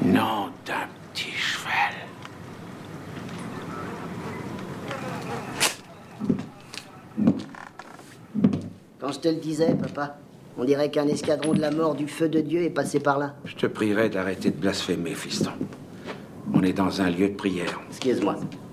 Nom d'un petit cheval. Quand je te le disais, papa, on dirait qu'un escadron de la mort du feu de Dieu est passé par là. Je te prierai d'arrêter de blasphémer, fiston. On est dans un lieu de prière. Excuse-moi.